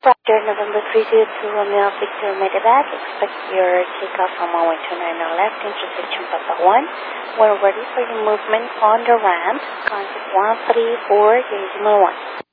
Roger, November 302, Romeo Victor Medevac. Expect your takeoff from runway 29 left, intersection Papa 1. We're ready for your movement on the ramp. Contact 134, Decimal 1.